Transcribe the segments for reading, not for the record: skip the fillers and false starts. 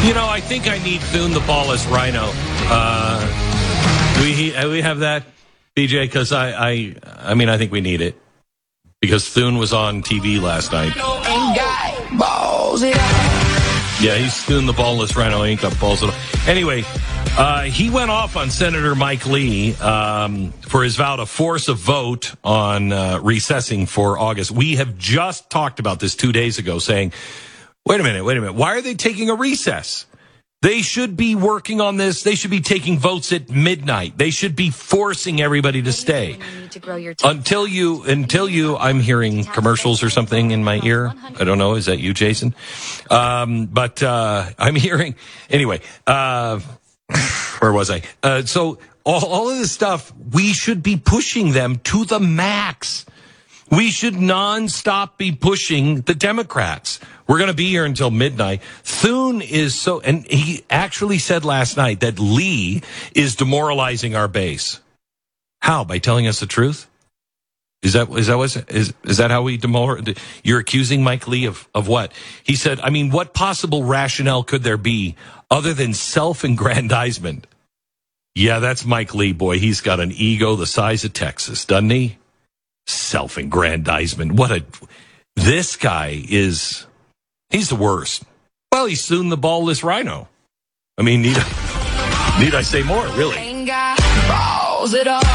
I think I need Thune the Ballless Rhino. We have that, BJ? Because I think we need it. Because Thune was on TV last night. Yeah, he's Thune the Ballless Rhino. Ain't got balls at all. Anyway, he went off on Senator Mike Lee for his vow to force a vote on recessing for August. We have just talked about this 2 days ago, saying, wait a minute. Why are they taking a recess? They should be working on this. They should be taking votes at midnight. They should be forcing everybody to stay. Until you, I'm hearing commercials or something in my ear. I don't know. Is that you, Jason? But I'm hearing, anyway, where was I? So all of this stuff, we should be pushing them to the max. We should nonstop be pushing the Democrats. We're going to be here until midnight. Thune is and he actually said last night that Lee is demoralizing our base. How? By telling us the truth? Is that how we demoralize? You're accusing Mike Lee of what? He said, what possible rationale could there be other than self-aggrandizement? Yeah, that's Mike Lee, boy. He's got an ego the size of Texas, doesn't he? Self-aggrandizement. This guy he's the worst. Well, he's soon the ballless rhino. Need I say more, really? Ain't got balls at all.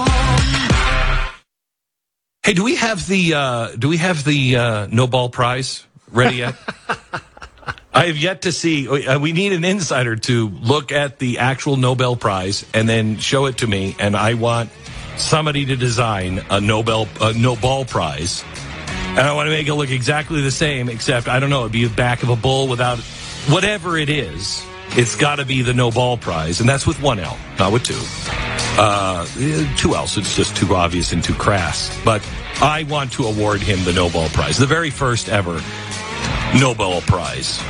Hey, do we have the Nobel Prize ready yet? I have yet to see. We need an insider to look at the actual Nobel Prize and then show it to me, and I want somebody to design a Nobel Prize. And I want to make it look exactly the same, except, I don't know, it'd be the back of a bull without, whatever it is, it's got to be the Nobel Prize. And that's with one L, not with two. Two L's, it's just too obvious and too crass. But I want to award him the Nobel Prize, the very first ever Nobel Prize.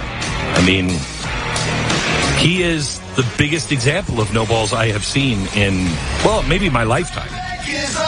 He is the biggest example of Nobels I have seen in, maybe my lifetime.